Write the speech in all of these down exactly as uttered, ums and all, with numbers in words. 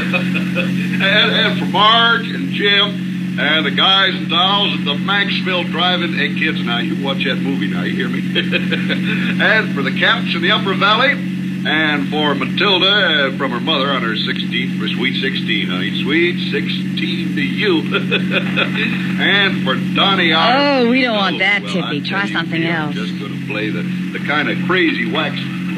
and, and for Marge and Jim and the guys and dolls at the Maxville Drive-In. Hey, kids, now, you watch that movie now, you hear me? And for the Caps in the Upper Valley. And for Matilda uh, from her mother on her sixteenth, for sweet sixteen, honey. Sweet sixteen to you. And for Donnie. Oh, we don't want that, well, Tippy. Try you, something else. I'm just going to play the, the kind of crazy wax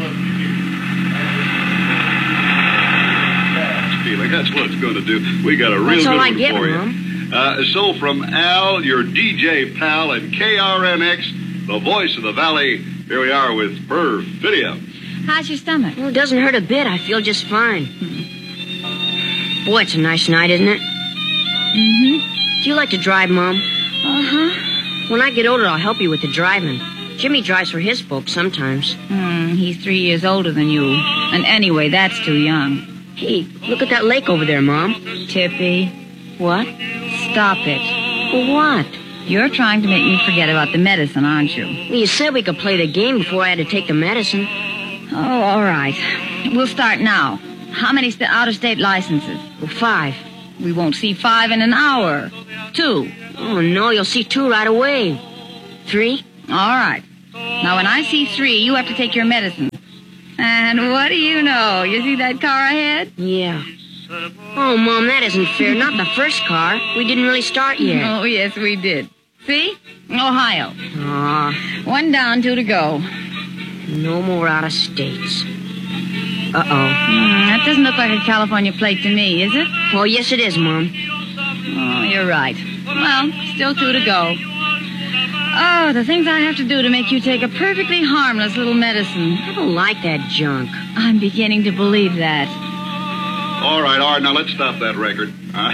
feeling. That's what it's going to do. We got a real That's good all one I get, for you. Mom. Uh, so from Al, your D J pal, and K R N X, the voice of the valley, here we are with Perfidia. How's your stomach? Well, it doesn't hurt a bit. I feel just fine. Boy, it's a nice night, isn't it? Mm-hmm. Do you like to drive, Mom? Uh-huh. When I get older, I'll help you with the driving. Jimmy drives for his folks sometimes. Hmm, he's three years older than you. And anyway, that's too young. Hey, look at that lake over there, Mom. Tippy, What? stop it. Well, what? You're trying to make me forget about the medicine, aren't you? Well, you said we could play the game before I had to take the medicine. Oh, all right. We'll start now. How many st- out-of-state licenses? Well, five. We won't see five in an hour. Two. Oh, no, you'll see two right away. Three? All right. Now, when I see three, you have to take your medicine. And what do you know? You see that car ahead? Yeah. Oh, Mom, that isn't fair. Not the first car. We didn't really start yet. Oh, yes, we did. See? Ohio. Aw, One down, two to go. no more out of states. Uh-oh. Hmm, that doesn't look like a California plate to me, is it? Well, yes, it is, Mom. Oh, you're right. Well, still two to go. Oh, the things I have to do to make you take a perfectly harmless little medicine. I don't like that junk. I'm beginning to believe that. All right, all right, now let's stop that record. Uh,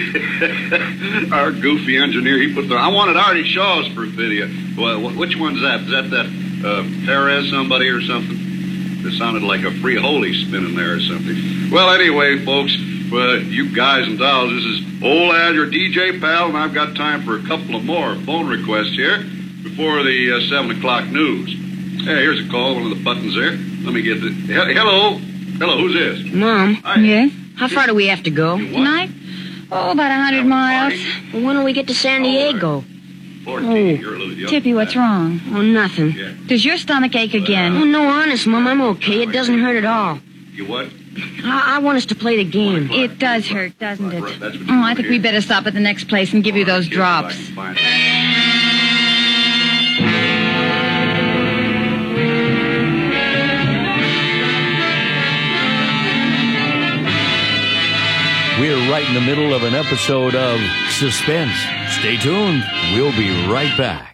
our goofy engineer, he put the... I wanted Artie Shaw's Perfidia. Well, wh- which one's that? Is that that uh, Perez somebody or something? It sounded like a free holy spinning there or something. Well, anyway, folks, uh, you guys and dolls, this is old Al, your D J pal, and I've got time for a couple of more phone requests here before the uh, seven o'clock news. Hey, here's a call, one of the buttons there. Let me get the... He- Hello? Hello, who's this? Mom, Hi. Yes? how far do we have to go? You what? Tonight? Oh, about a hundred miles. Well, when will we get to San Diego? fourteen, you're a little young. Tippy, what's wrong? Oh, nothing. Yeah. Does your stomach ache Oh, again? no, honest, Mom, I'm okay. It doesn't hurt at all. You what? I, I want us to play the game. It does hurt, doesn't it? Right, that's what you Oh, I want think to we hear. better stop at the next place and give you those Here's what I drops. can find. We're right in the middle of an episode of Suspense. Stay tuned. We'll be right back.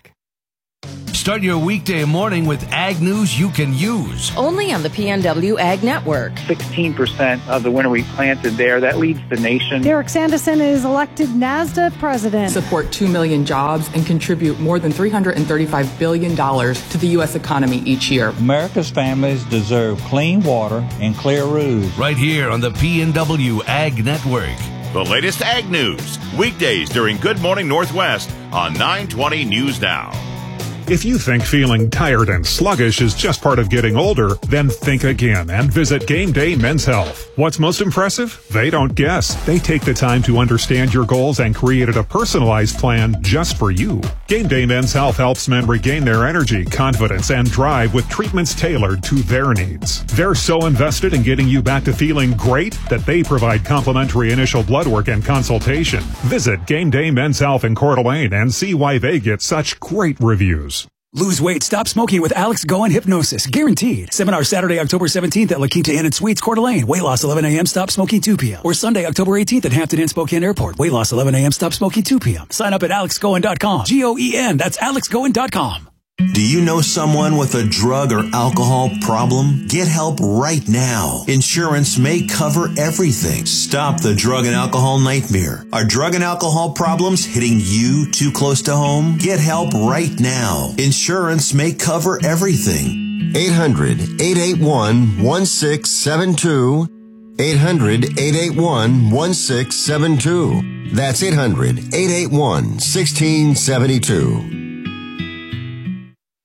Start your weekday morning with ag news you can use. Only on the P N W Ag Network. sixteen percent of the winter wheat planted there. That leads the nation. Derek Sanderson is elected NASDA president. Support two million jobs and contribute more than three hundred thirty-five billion dollars to the U S economy each year. America's families deserve clean water and clear roofs. Right here on the P N W Ag Network. The latest ag news, weekdays during Good Morning Northwest on nine twenty News Now. If you think feeling tired and sluggish is just part of getting older, then think again and visit Game Day Men's Health. What's most impressive? They don't guess. They take the time to understand your goals and created a personalized plan just for you. Game Day Men's Health helps men regain their energy, confidence, and drive with treatments tailored to their needs. They're so invested in getting you back to feeling great that they provide complimentary initial blood work and consultation. Visit Game Day Men's Health in Coeur d'Alene and see why they get such great reviews. Lose weight, stop smoking with Alex Goen Hypnosis. Guaranteed. Seminar Saturday, October seventeenth at La Quinta Inn and Suites, Coeur d'Alene. Weight loss eleven a.m., stop smoking two p.m. Or Sunday, October eighteenth at Hampton Inn Spokane Airport. Weight loss eleven a.m., stop smoking two p.m. Sign up at alex goen dot com. G O E N. That's alex goen dot com. Do you know someone with a drug or alcohol problem? Get help right now. Insurance may cover everything. Stop the drug and alcohol nightmare. Are drug and alcohol problems hitting you too close to home? Get help right now. Insurance may cover everything. eight hundred, eight eight one, one six seven two. eight hundred, eight eight one, one six seven two. That's eight hundred, eight eight one, one six seven two.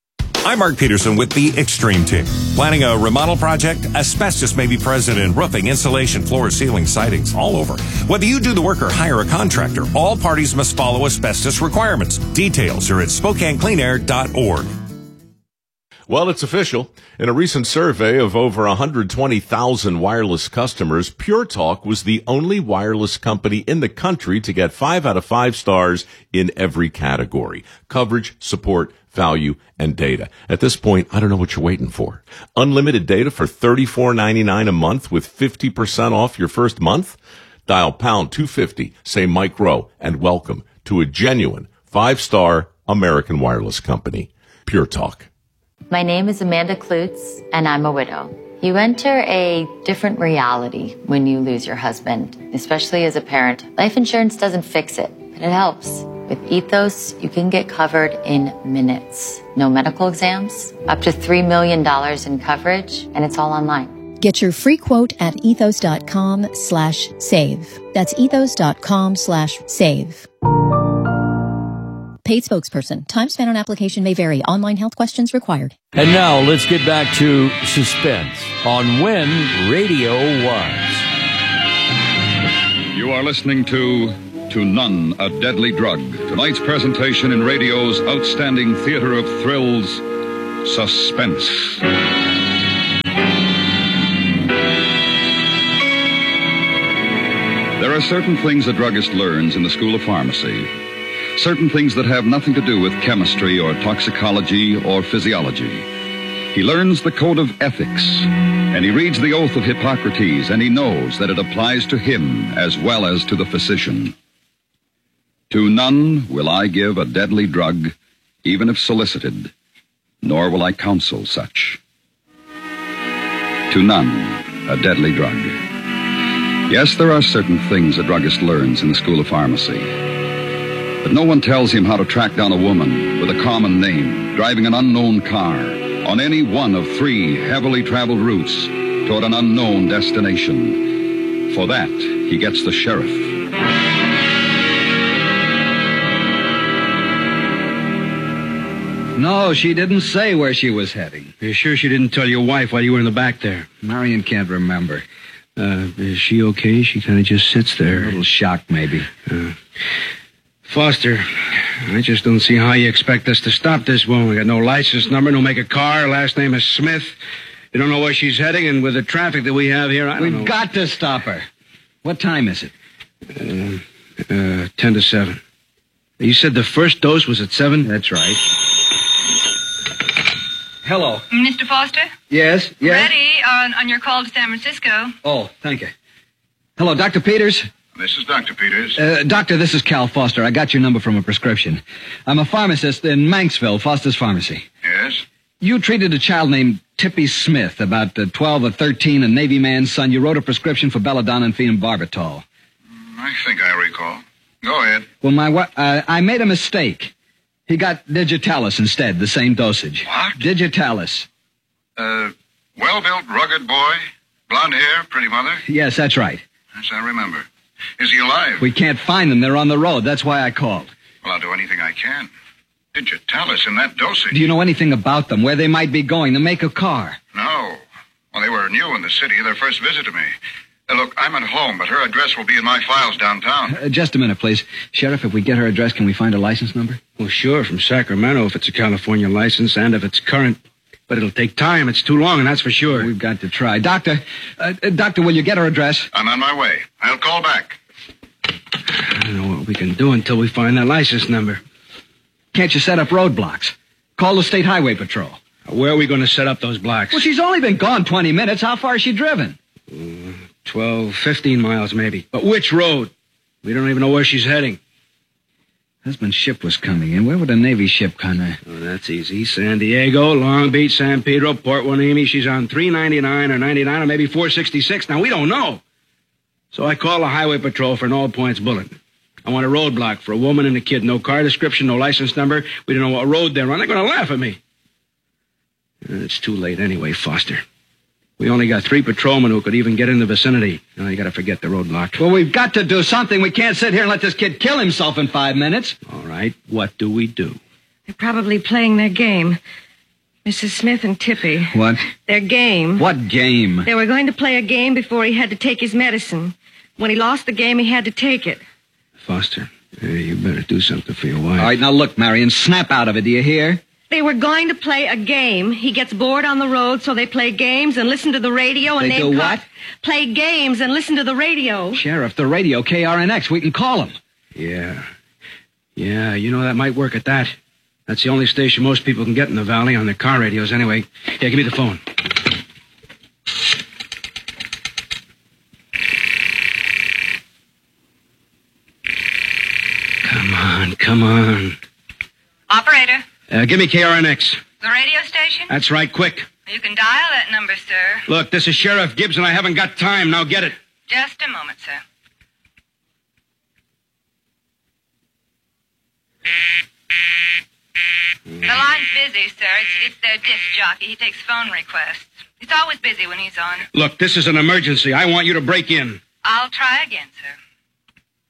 I'm Mark Peterson with the Extreme Team. Planning a remodel project? Asbestos may be present in roofing, insulation, floor, ceiling, sidings, all over. Whether you do the work or hire a contractor, all parties must follow asbestos requirements. Details are at Spokane Clean Air dot org. Well, it's official. In a recent survey of over one hundred twenty thousand wireless customers, Pure Talk was the only wireless company in the country to get five out of five stars in every category: coverage, support, value, and data. At this point, I don't know what you're waiting for. Unlimited data for thirty-four ninety-nine a month with fifty percent off your first month? Dial pound two fifty, say Mike Rowe, and welcome to a genuine five-star American wireless company. Pure Talk. My name is Amanda Klutz, and I'm a widow. You enter a different reality when you lose your husband, especially as a parent. Life insurance doesn't fix it, but it helps. With Ethos, you can get covered in minutes. No medical exams, up to three million dollars in coverage, and it's all online. Get your free quote at ethos.com slash save. That's ethos.com slash save. Paid spokesperson. Time spent on application may vary. Online health questions required. And now let's get back to Suspense on When Radio Was. You are listening to To None, a Deadly Drug. Tonight's presentation in radio's outstanding theater of thrills, Suspense. There are certain things a druggist learns in the School of Pharmacy. Certain things that have nothing to do with chemistry or toxicology or physiology. He learns the code of ethics, and he reads the oath of Hippocrates, and he knows that it applies to him as well as to the physician. To none will I give a deadly drug, even if solicited, nor will I counsel such. To none, a deadly drug. Yes, there are certain things a druggist learns in the School of Pharmacy. But no one tells him how to track down a woman with a common name, driving an unknown car, on any one of three heavily traveled routes toward an unknown destination. For that, he gets the sheriff. No, she didn't say where she was heading. You're sure she didn't tell your wife while you were in the back there? Marion can't remember. Uh, is she okay? She kind of just sits there. A little shocked, maybe. Uh, Foster, I just don't see how you expect us to stop this woman. We got no license number, no make a car, last name is Smith. You don't know where she's heading, and with the traffic that we have here, I don't We've know. We've got to stop her. What time is it? Uh, uh, ten to seven. You said the first dose was at seven? That's right. Hello. Mister Foster? Yes, yes? Ready on, on your call to San Francisco. Oh, thank you. Hello, Doctor Peters? This is Doctor Peters. Uh, doctor, this is Cal Foster. I got your number from a prescription. I'm a pharmacist in Manxville, Foster's Pharmacy. Yes? You treated a child named Tippy Smith, about uh, twelve or thirteen, a Navy man's son. You wrote a prescription for belladonna and phenobarbital. I think I recall. Go ahead. Well, my wa- uh, I made a mistake. He got Digitalis instead, the same dosage. What? Digitalis. Uh, well-built, rugged boy, blonde hair, pretty mother? Yes, that's right. Yes, I remember. Is he alive? We can't find them. They're on the road. That's why I called. Well, I'll do anything I can. Digitalis in that dosage. Do you know anything about them, where they might be going, the make of car? No. Well, they were new in the city, their first visit to me. Uh, look, I'm at home, but her address will be in my files downtown. Uh, just a minute, please. Sheriff, if we get her address, can we find a license number? Well, sure, from Sacramento if it's a California license and if it's current. But it'll take time. It's too long, and that's for sure. We've got to try. Doctor, uh, doctor, will you get her address? I'm on my way. I'll call back. I don't know what we can do until we find that license number. Can't you set up roadblocks? Call the State Highway Patrol. Where are we going to set up those blocks? Well, she's only been gone twenty minutes. How far has she driven? Uh, twelve, fifteen miles, maybe. But which road? We don't even know where she's heading. Husband's ship was coming in. Where would a Navy ship kind of... Oh, that's easy. San Diego, Long Beach, San Pedro, Port Hueneme. She's on three ninety-nine or ninety-nine or maybe four sixty-six. Now, we don't know. So I call the Highway Patrol for an all-points bulletin. I want a roadblock for a woman and a kid. No car description, no license number. We don't know what road they're on. They're going to laugh at me. And it's too late anyway, Foster. We only got three patrolmen who could even get in the vicinity. Now, you got to forget the roadblock. Well, we've got to do something. We can't sit here and let this kid kill himself in five minutes. All right, what do we do? They're probably playing their game. Missus Smith and Tippy. What? Their game. What game? They were going to play a game before he had to take his medicine. When he lost the game, he had to take it. Foster, uh, you better do something for your wife. All right, now look, Marion, snap out of it, do you hear? They were going to play a game. He gets bored on the road, so they play games and listen to the radio and They name do co- what? Play games and listen to the radio. Sheriff, the radio, K R N X, we can call him. Yeah. Yeah, you know, that might work at that. That's the only station most people can get in the valley on their car radios anyway. Yeah, give me the phone. Come on, come on. Operator, Uh, give me K R N X. the radio station? That's right, quick. You can dial that number, sir. Look, this is Sheriff Gibbs, and I haven't got time. Now get it. Just a moment, sir. The line's busy, sir. It's, it's their disc jockey. He takes phone requests. He's always busy when he's on. Look, this is an emergency. I want you to break in. I'll try again, sir.